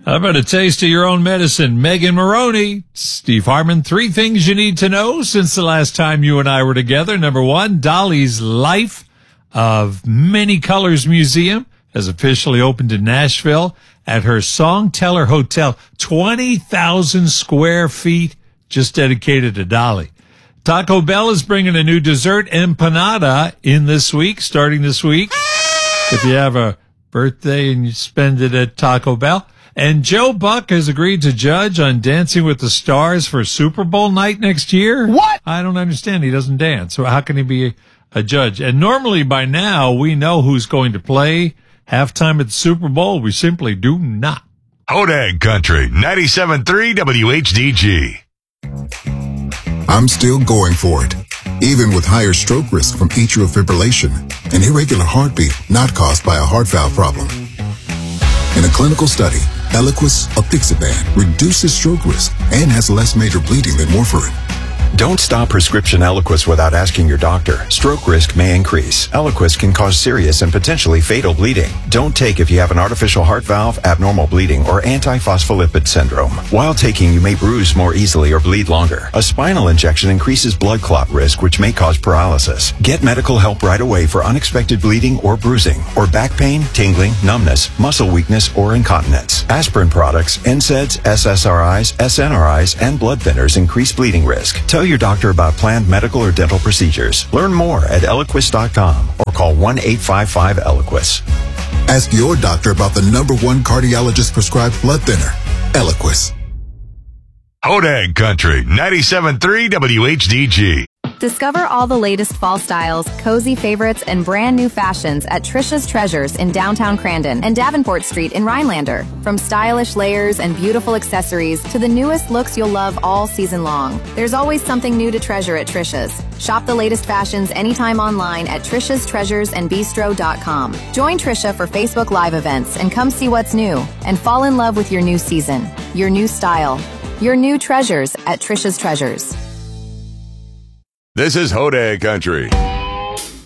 How about a taste of your own medicine? Megan Maroney, Steve Harmon, 3 things you need to know since the last time you and I were together. Number 1, Dolly's Life of Many Colors Museum has officially opened in Nashville at her Songteller Hotel. 20,000 square feet just dedicated to Dolly. Taco Bell is bringing a new dessert, empanada, in this week, starting this week. If you have a birthday and you spend it at Taco Bell. And Joe Buck has agreed to judge on Dancing with the Stars for Super Bowl night next year. What? I don't understand. He doesn't dance. So how can he be a judge? And normally by now we know who's going to play halftime at the Super Bowl. We simply do not. Hodag Country, 97.3 WHDG. I'm still going for it, even with higher stroke risk from atrial fibrillation, an irregular heartbeat not caused by a heart valve problem. In a clinical study, Eliquis apixaban reduces stroke risk and has less major bleeding than warfarin. Don't stop prescription Eliquis without asking your doctor. Stroke risk may increase. Eliquis can cause serious and potentially fatal bleeding. Don't take if you have an artificial heart valve, abnormal bleeding, or antiphospholipid syndrome. While taking, you may bruise more easily or bleed longer. A spinal injection increases blood clot risk, which may cause paralysis. Get medical help right away for unexpected bleeding or bruising, or back pain, tingling, numbness, muscle weakness, or incontinence. Aspirin products, NSAIDs, SSRIs, SNRIs, and blood thinners increase bleeding risk. Tell your doctor about planned medical or dental procedures. Learn more at Eliquis.com or call 1-855-ELIQUIS. Ask your doctor about the #1 cardiologist prescribed blood thinner, Eliquis. Hodag Country, 97.3 WHDG. Discover all the latest fall styles, cozy favorites, and brand new fashions at Trisha's Treasures in downtown Crandon and Davenport Street in Rhinelander. From stylish layers and beautiful accessories to the newest looks you'll love all season long. There's always something new to treasure at Trisha's. Shop the latest fashions anytime online at trishastreasuresandbistro.com. Join Trisha for Facebook Live events and come see what's new and fall in love with your new season, your new style, your new treasures at Trisha's Treasures. This is Hodag Country.